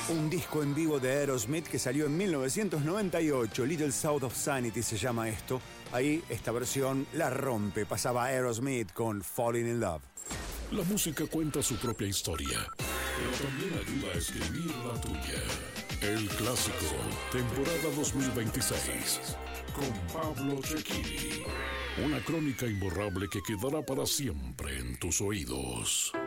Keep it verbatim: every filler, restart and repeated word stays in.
Un disco en vivo de Aerosmith que salió en mil novecientos noventa y ocho. Little South of Sanity se llama esto. Ahí esta versión la rompe. Pasaba Aerosmith con Falling in Love. La música cuenta su propia historia, pero también ayuda a escribir la tuya. El Clásico, temporada dos mil veintiséis, con Pablo Cecchini. Una crónica imborrable que quedará para siempre en tus oídos.